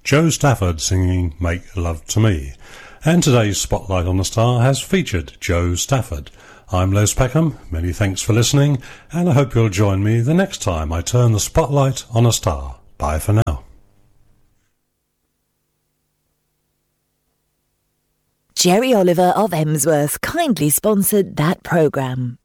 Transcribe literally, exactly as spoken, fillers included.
Jo Stafford singing Make Love to Me. And today's Spotlight on a Star has featured Jo Stafford. I'm Les Peckham, many thanks for listening, and I hope you'll join me the next time I turn the spotlight on a star. Bye for now. Jerry Oliver of Emsworth kindly sponsored that programme.